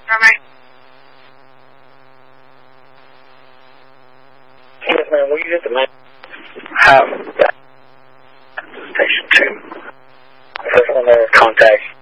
Bye-bye. Yes, ma'am. Will you get the man? Station 2. First one there, contact